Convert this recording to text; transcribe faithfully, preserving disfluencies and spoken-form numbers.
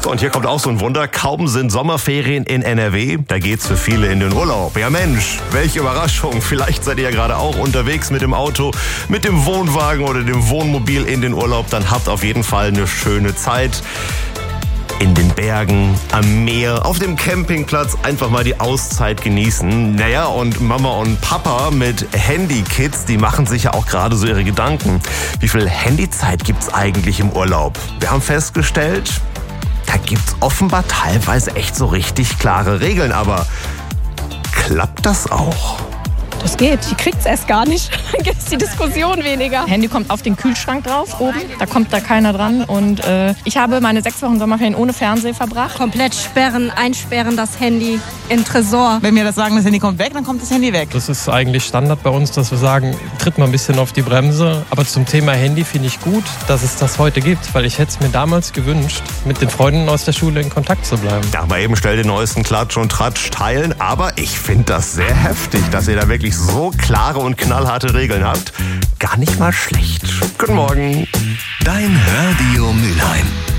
Und hier kommt auch so ein Wunder. Kaum sind Sommerferien in N R W, da geht's für viele in den Urlaub. Ja Mensch, welche Überraschung. Vielleicht seid ihr ja gerade auch unterwegs mit dem Auto, mit dem Wohnwagen oder dem Wohnmobil in den Urlaub. Dann habt auf jeden Fall eine schöne Zeit. In den Bergen, am Meer, auf dem Campingplatz einfach mal die Auszeit genießen. Naja, und Mama und Papa mit Handy-Kids, die machen sich ja auch gerade so ihre Gedanken. Wie viel Handyzeit gibt's eigentlich im Urlaub? Wir haben festgestellt, da gibt's offenbar teilweise echt so richtig klare Regeln. Aber klappt das auch? Das geht. Die kriegt's erst gar nicht. Dann gibt's die Diskussion weniger. Handy kommt auf den Kühlschrank drauf oben. Da kommt da keiner dran. Und äh, ich habe meine sechs Wochen Sommerferien ohne Fernsehen verbracht. Komplett sperren, einsperren das Handy in Tresor. Wenn wir das sagen, das Handy kommt weg, dann kommt das Handy weg. Das ist eigentlich Standard bei uns, dass wir sagen, tritt mal ein bisschen auf die Bremse. Aber zum Thema Handy finde ich gut, dass es das heute gibt. Weil ich hätte es mir damals gewünscht, mit den Freunden aus der Schule in Kontakt zu bleiben. Ja, mal eben schnell den neuesten Klatsch und Tratsch teilen. Aber ich finde das sehr heftig, dass ihr da wirklich so klare und knallharte Regeln habt. Gar nicht mal schlecht. Guten Morgen. Dein Radio Mülheim.